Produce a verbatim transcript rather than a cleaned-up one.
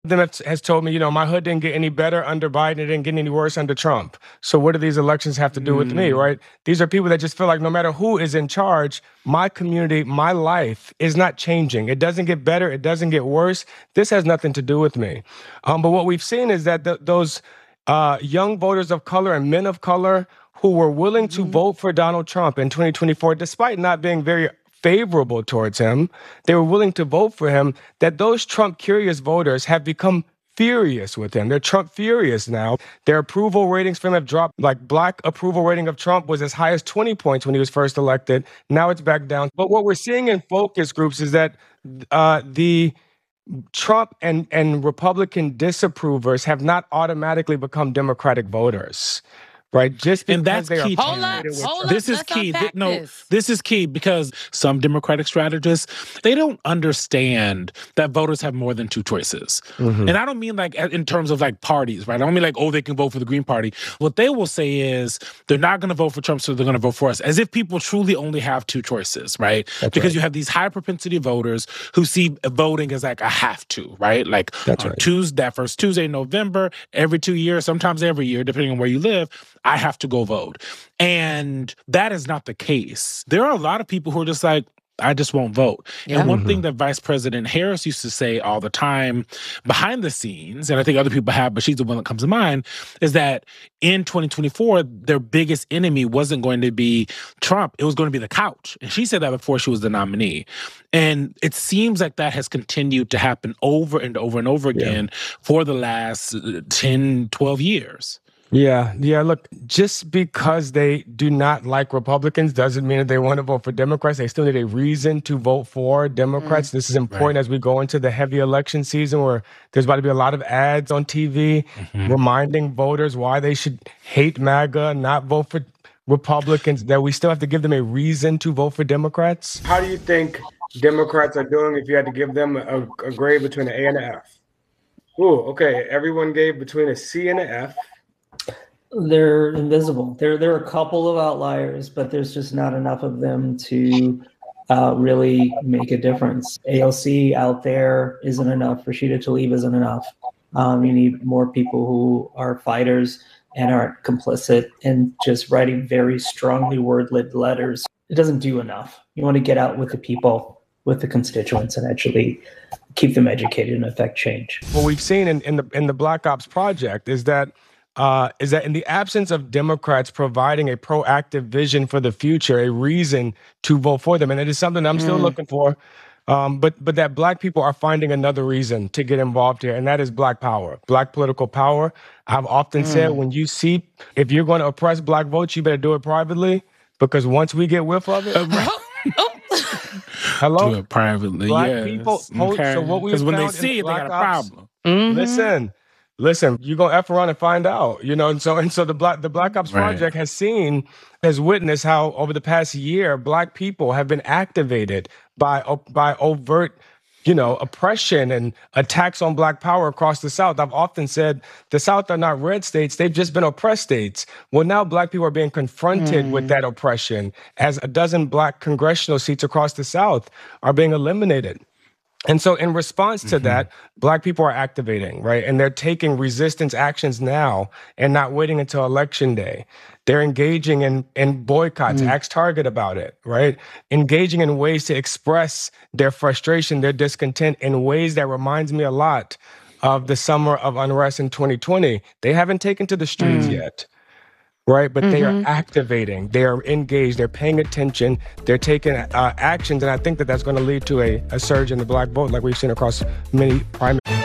Them has told me, you know, my hood didn't get any better under Biden. It didn't get any worse under Trump. So what do these elections have to do with mm. me, right? These are people that just feel like no matter who is in charge, my community, my life is not changing. It doesn't get better. It doesn't get worse. This has nothing to do with me. Um, but what we've seen is that th- those uh, young voters of color and men of color who were willing to mm. vote for Donald Trump in twenty twenty-four, despite not being very favorable towards him, they were willing to vote for him, that those Trump-curious voters have become furious with him. They're Trump furious now. Their approval ratings for him have dropped. Like, black approval rating of Trump was as high as twenty points when he was first elected. Now it's back down. But what we're seeing in focus groups is that uh, the Trump and, and Republican disapprovers have not automatically become Democratic voters. Right, just because and that's they key. are hold up, hold this up, is key. Th- no, this. this is key because some Democratic strategists, they don't understand that voters have more than two choices. Mm-hmm. And I don't mean like in terms of like parties, right? I don't mean like, oh, they can vote for the Green Party. What they will say is they're not going to vote for Trump, so they're going to vote for us, as if people truly only have two choices, right? That's because right. you have these high propensity voters who see voting as like a have to, right? Like That's on right. Tuesday, that first Tuesday in November, every two years, sometimes every year, depending on where you live, I have to go vote. And that is not the case. There are a lot of people who are just like, I just won't vote. Yeah. And one mm-hmm. thing that Vice President Harris used to say all the time behind the scenes, and I think other people have, but she's the one that comes to mind, is that in twenty twenty-four, their biggest enemy wasn't going to be Trump. It was going to be the couch. And she said that before she was the nominee. And it seems like that has continued to happen over and over and over again yeah. for the last ten, twelve years. Yeah, yeah, look, just because they do not like Republicans doesn't mean that they want to vote for Democrats. They still need a reason to vote for Democrats. Mm. This is important right. as we go into the heavy election season where there's about to be a lot of ads on T V mm-hmm. reminding voters why they should hate MAGA, not vote for Republicans, that we still have to give them a reason to vote for Democrats. How do you think Democrats are doing if you had to give them a, a grade between an A and an F? Ooh, okay, everyone gave between a C and an F. They're invisible. There, there are a couple of outliers, but there's just not enough of them to uh, really make a difference. A O C out there isn't enough. Rashida Tlaib isn't enough. Um, you need more people who are fighters and aren't complicit in just writing very strongly worded letters. It doesn't do enough. You want to get out with the people, with the constituents, and actually keep them educated and affect change. What we've seen in, in the in the Black Ops Project is that Uh, is that in the absence of Democrats providing a proactive vision for the future, a reason to vote for them, and it is something I'm still mm. looking for, um, but but that Black people are finding another reason to get involved here, and that is Black power, Black political power. I've often mm. said when you see, if you're going to oppress Black votes, you better do it privately, because once we get whiff of it, uh, hello, do it privately, Black yes. people. Hold, okay. So what we because when they found see it, they got a Ops, problem. Mm-hmm. Listen. Listen, you're going to F around and find out, you know, and so and so the Black the Black Ops right. Project has seen, has witnessed how over the past year, Black people have been activated by by overt, you know, oppression and attacks on Black power across the South. I've often said the South are not red states, they've just been oppressed states. Well, now Black people are being confronted mm. with that oppression as a dozen Black congressional seats across the South are being eliminated. And so in response to mm-hmm. that, Black people are activating, right? And they're taking resistance actions now and not waiting until election day. They're engaging in, in boycotts, mm. ask Target about it, right? Engaging in ways to express their frustration, their discontent in ways that reminds me a lot of the summer of unrest in twenty twenty. They haven't taken to the streets mm. yet. Right, but mm-hmm. they are activating, they are engaged, they're paying attention, they're taking uh, actions, and I think that that's going to lead to a, a surge in the Black vote like we've seen across many primaries.